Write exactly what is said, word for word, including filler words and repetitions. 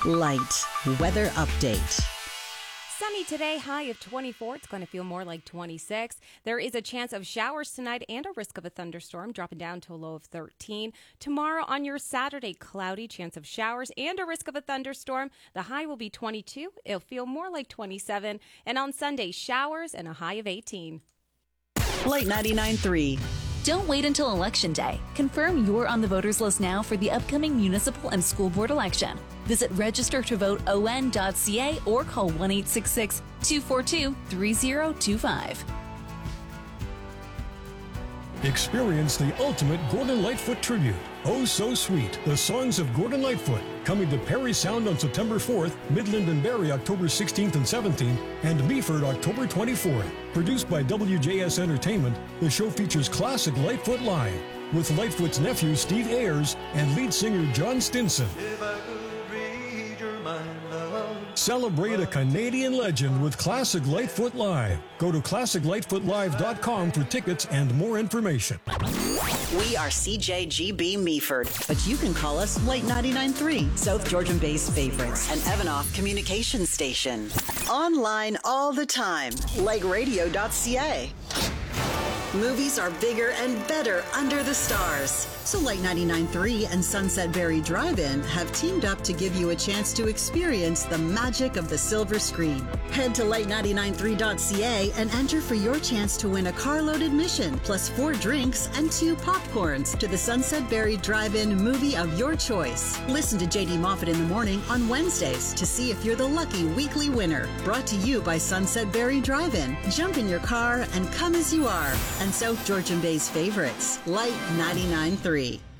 Light weather update. Sunny today, high of twenty-four. It's going to feel more like twenty-six. There is a chance of showers tonight and a risk of a thunderstorm, dropping down to a low of thirteen. Tomorrow on your Saturday, cloudy, chance of showers and a risk of a thunderstorm. The high will be twenty-two. It'll feel more like twenty-seven. And on Sunday, showers and a high of eighteen. Light ninety-nine point three. Don't wait until Election Day. Confirm you're on the voters list now for the upcoming municipal and school board election. Visit register to vote o n dot c a or call one eight six six, two four two, three zero two five. Experience the ultimate Gordon Lightfoot tribute. Oh So Sweet, the songs of Gordon Lightfoot, coming to Perry Sound on September fourth, Midland and Barrie October sixteenth and seventeenth, and Meaford October twenty-fourth. Produced by W J S Entertainment, the show features classic Lightfoot live, with Lightfoot's nephew Steve Ayers and lead singer John Stinson. Celebrate a Canadian legend with Classic Lightfoot Live. Go to classic lightfoot live dot com for tickets and more information. We are C J G B Meaford, but you can call us Light ninety-nine point three, South Georgian Bay's favorites, an Evanoff communication station. Online all the time, like radio dot c a. Movies are bigger and better under the stars. So Light ninety-nine point three and Sunset Berry Drive-In have teamed up to give you a chance to experience the magic of the silver screen. Head to light ninety-nine point three dot c a and enter for your chance to win a carload admission, plus four drinks and two popcorns to the Sunset Berry Drive-In movie of your choice. Listen to J D Moffat in the morning on Wednesdays to see if you're the lucky weekly winner. Brought to you by Sunset Berry Drive-In. Jump in your car and come as you are. And South Georgian Bay's favorites, Light ninety-nine point three.